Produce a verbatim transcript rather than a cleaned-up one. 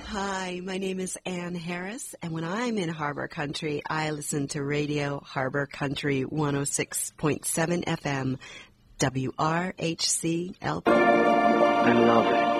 Hi, my name is Ann Harris, and when I'm in Harbor Country, I listen to Radio Harbor Country one oh six point seven F M, W R H C L P. I love it.